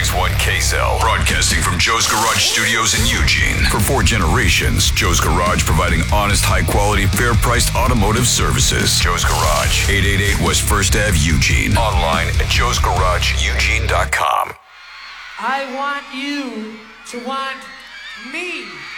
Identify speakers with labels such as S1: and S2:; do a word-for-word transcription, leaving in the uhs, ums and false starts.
S1: six one K S L. Broadcasting from Joe's Garage Studios in Eugene. For four generations, Joe's Garage providing honest, high-quality, fair-priced automotive services. Joe's Garage, eight eighty-eight West First Avenue, Eugene. Online at joes garage eugene dot com.
S2: I want you to want me.